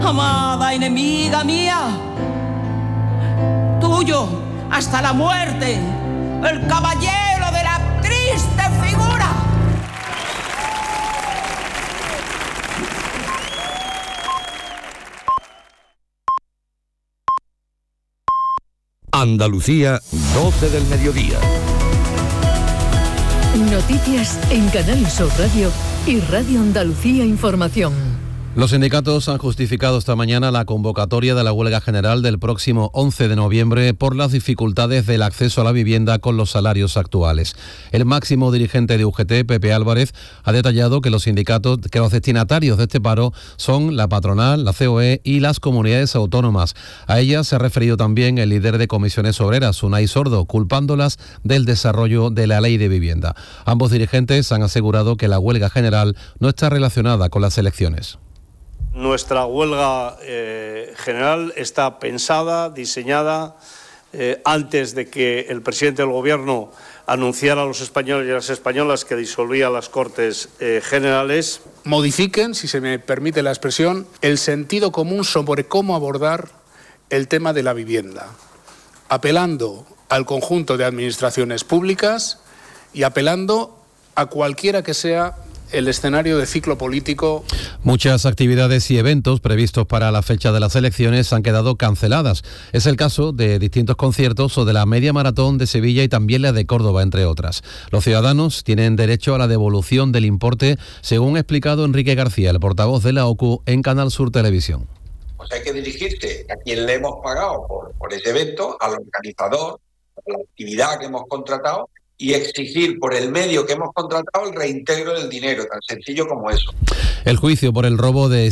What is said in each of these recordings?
Amada enemiga mía, tuyo hasta la muerte, el caballero de la triste figura. Andalucía, 12 del mediodía. Noticias en Canal Sur Radio y Radio Andalucía Información. Los sindicatos han justificado esta mañana la convocatoria de la huelga general del próximo 11 de noviembre por las dificultades del acceso a la vivienda con los salarios actuales. El máximo dirigente de UGT, Pepe Álvarez, ha detallado que los destinatarios de este paro son la patronal, la COE y las comunidades autónomas. A ellas se ha referido también el líder de Comisiones Obreras, Unai Sordo, culpándolas del desarrollo de la ley de vivienda. Ambos dirigentes han asegurado que la huelga general no está relacionada con las elecciones. Nuestra huelga general está pensada, diseñada, antes de que el presidente del Gobierno anunciara a los españoles y a las españolas que disolvía las Cortes Generales. Modifiquen, si se me permite la expresión, el sentido común sobre cómo abordar el tema de la vivienda, apelando al conjunto de administraciones públicas y apelando a cualquiera que sea el escenario de ciclo político. Muchas actividades y eventos previstos para la fecha de las elecciones han quedado canceladas. Es el caso de distintos conciertos o de la media maratón de Sevilla y también la de Córdoba, entre otras. Los ciudadanos tienen derecho a la devolución del importe, según ha explicado Enrique García, el portavoz de la OCU en Canal Sur Televisión. Pues hay que dirigirse a quien le hemos pagado por ese evento, al organizador, a la actividad que hemos contratado, y exigir por el medio que hemos contratado el reintegro del dinero, tan sencillo como eso. El juicio por el robo de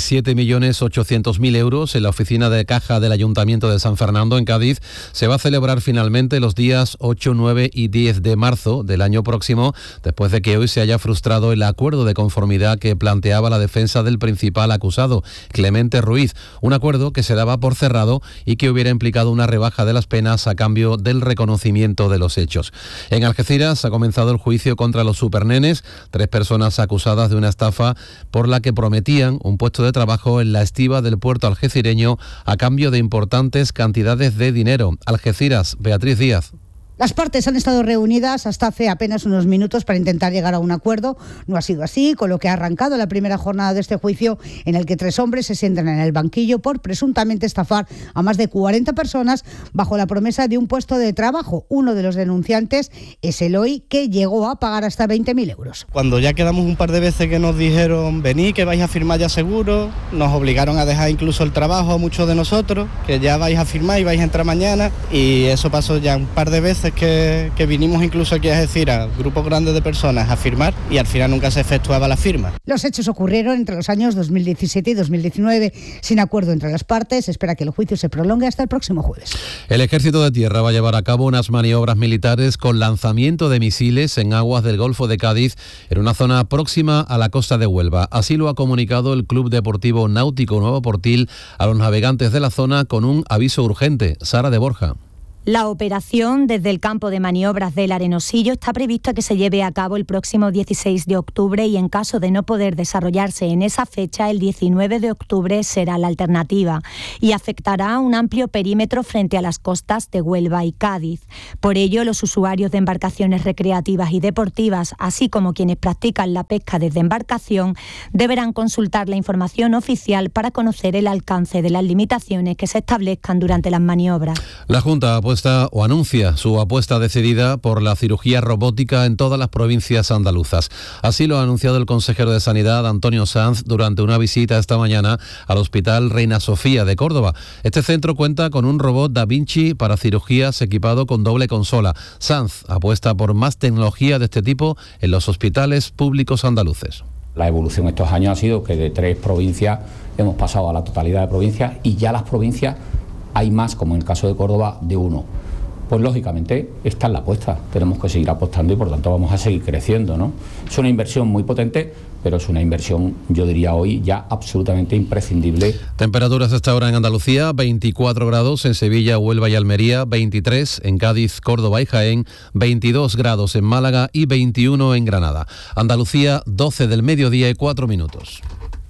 7.800.000 euros en la oficina de caja del Ayuntamiento de San Fernando, en Cádiz, se va a celebrar finalmente los días 8, 9 y 10 de marzo del año próximo, después de que hoy se haya frustrado el acuerdo de conformidad que planteaba la defensa del principal acusado, Clemente Ruiz, un acuerdo que se daba por cerrado y que hubiera implicado una rebaja de las penas a cambio del reconocimiento de los hechos. En Algeciras ha comenzado el juicio contra los supernenes, 3 personas acusadas de una estafa por la que prometían un puesto de trabajo en la estiba del puerto algecireño a cambio de importantes cantidades de dinero. Algeciras, Beatriz Díaz. Las partes han estado reunidas hasta hace apenas unos minutos para intentar llegar a un acuerdo. No ha sido así, con lo que ha arrancado la primera jornada de este juicio, en el que 3 hombres se sientan en el banquillo por presuntamente estafar a más de 40 personas bajo la promesa de un puesto de trabajo. Uno de los denunciantes es Eloy, que llegó a pagar hasta 20.000 euros. Cuando ya quedamos un par de veces que nos dijeron, venid que vais a firmar ya seguro, nos obligaron a dejar incluso el trabajo a muchos de nosotros, que ya vais a firmar y vais a entrar mañana, y eso pasó ya un par de veces que vinimos incluso aquí, a decir, a grupos grandes de personas a firmar, y al final nunca se efectuaba la firma. Los hechos ocurrieron entre los años 2017 y 2019. Sin acuerdo entre las partes, se espera que el juicio se prolongue hasta el próximo jueves. El Ejército de Tierra va a llevar a cabo unas maniobras militares con lanzamiento de misiles en aguas del Golfo de Cádiz, en una zona próxima a la costa de Huelva. Así lo ha comunicado el Club Deportivo Náutico Nuevo Portil a los navegantes de la zona con un aviso urgente. Sara de Borja. La operación desde el campo de maniobras del Arenosillo está prevista que se lleve a cabo el próximo 16 de octubre y en caso de no poder desarrollarse en esa fecha, el 19 de octubre será la alternativa y afectará a un amplio perímetro frente a las costas de Huelva y Cádiz. Por ello, los usuarios de embarcaciones recreativas y deportivas, así como quienes practican la pesca desde embarcación, deberán consultar la información oficial para conocer el alcance de las limitaciones que se establezcan durante las maniobras. La Junta anuncia su apuesta decidida por la cirugía robótica en todas las provincias andaluzas. Así lo ha anunciado el consejero de Sanidad, Antonio Sanz, durante una visita esta mañana al Hospital Reina Sofía de Córdoba. Este centro cuenta con un robot Da Vinci para cirugías equipado con doble consola. Sanz apuesta por más tecnología de este tipo en los hospitales públicos andaluces. La evolución estos años ha sido que de 3 provincias hemos pasado a la totalidad de provincias, y ya las provincias hay más, como en el caso de Córdoba, de 1. Pues lógicamente esta es la apuesta, tenemos que seguir apostando y por tanto vamos a seguir creciendo, ¿no? Es una inversión muy potente, pero es una inversión, yo diría hoy, ya absolutamente imprescindible. Temperaturas hasta ahora en Andalucía: 24 grados en Sevilla, Huelva y Almería, 23 en Cádiz, Córdoba y Jaén, 22 grados en Málaga y 21 en Granada. Andalucía, 12 del mediodía y 4 minutos.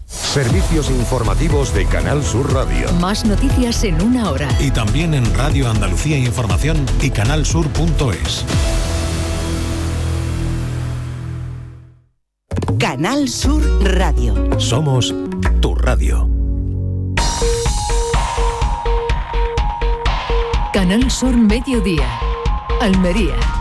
Servicios informativos de Canal Sur Radio. Más noticias en una hora. Y también en Radio Andalucía Información y canalsur.es. Canal Sur Radio. Somos tu radio. Canal Sur Mediodía. Almería.